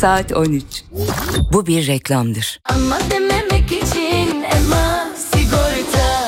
Saat 13. Bu bir reklamdır. Ama dememek için Ema Sigorta.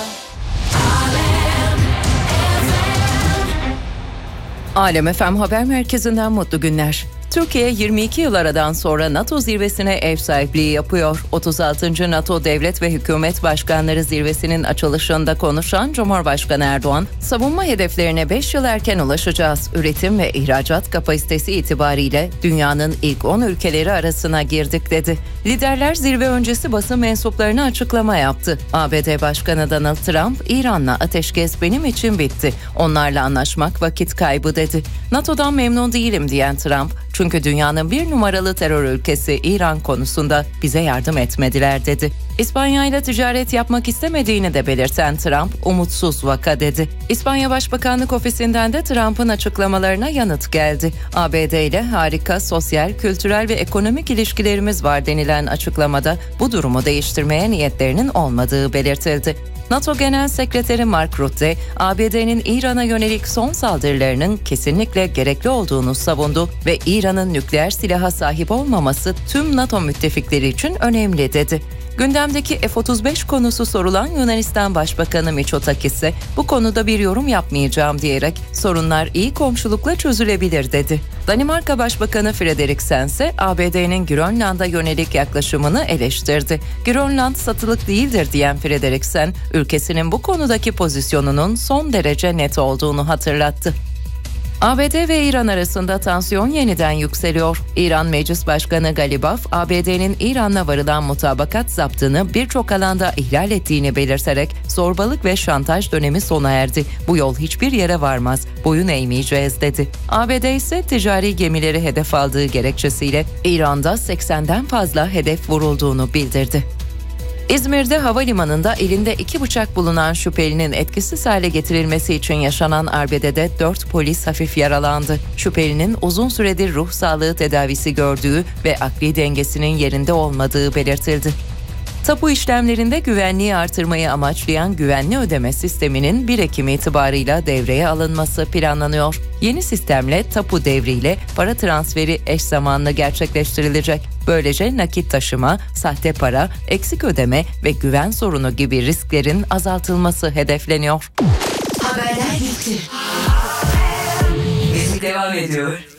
Alem FM Haber Merkezi'nden mutlu günler. Türkiye 22 yıl aradan sonra NATO zirvesine ev sahipliği yapıyor. 36. NATO Devlet ve Hükümet Başkanları Zirvesi'nin açılışında konuşan Cumhurbaşkanı Erdoğan, savunma hedeflerine 5 yıl erken ulaşacağız. Üretim ve ihracat kapasitesi itibariyle dünyanın ilk 10 ülkeleri arasına girdik dedi. Liderler zirve öncesi basın mensuplarına açıklama yaptı. ABD Başkanı Donald Trump, İran'la ateşkes benim için bitti. Onlarla anlaşmak vakit kaybı dedi. NATO'dan memnun değilim diyen Trump, çünkü dünyanın bir numaralı terör ülkesi İran konusunda bize yardım etmediler dedi. İspanya ile ticaret yapmak istemediğini de belirten Trump, umutsuz vaka dedi. İspanya Başbakanlık Ofisi'nden de Trump'ın açıklamalarına yanıt geldi. ABD ile harika sosyal, kültürel ve ekonomik ilişkilerimiz var denilen açıklamada bu durumu değiştirmeye niyetlerinin olmadığı belirtildi. NATO Genel Sekreteri Mark Rutte, ABD'nin İran'a yönelik son saldırılarının kesinlikle gerekli olduğunu savundu ve İran'ın nükleer silaha sahip olmaması tüm NATO müttefikleri için önemli dedi. Gündemdeki F-35 konusu sorulan Yunanistan Başbakanı Mitsotakis ise bu konuda bir yorum yapmayacağım diyerek sorunlar iyi komşulukla çözülebilir dedi. Danimarka Başbakanı Frederiksen ise ABD'nin Grönland'a yönelik yaklaşımını eleştirdi. Grönland satılık değildir diyen Frederiksen, ülkesinin bu konudaki pozisyonunun son derece net olduğunu hatırlattı. ABD ve İran arasında tansiyon yeniden yükseliyor. İran Meclis Başkanı Galibaf, ABD'nin İran'la varılan mutabakat zaptını birçok alanda ihlal ettiğini belirterek zorbalık ve şantaj dönemi sona erdi. Bu yol hiçbir yere varmaz, boyun eğmeyeceğiz dedi. ABD ise ticari gemileri hedef aldığı gerekçesiyle İran'da 80'den fazla hedef vurulduğunu bildirdi. İzmir'de havalimanında elinde 2 bıçak bulunan şüphelinin etkisiz hale getirilmesi için yaşanan arbedede 4 polis hafif yaralandı. Şüphelinin uzun süredir ruh sağlığı tedavisi gördüğü ve akli dengesinin yerinde olmadığı belirtildi. Tapu işlemlerinde güvenliği artırmayı amaçlayan güvenli ödeme sisteminin 1 Ekim itibarıyla devreye alınması planlanıyor. Yeni sistemle tapu devriyle para transferi eş zamanlı gerçekleştirilecek. Böylece nakit taşıma, sahte para, eksik ödeme ve güven sorunu gibi risklerin azaltılması hedefleniyor. Haberler bitti. Devam ediyor.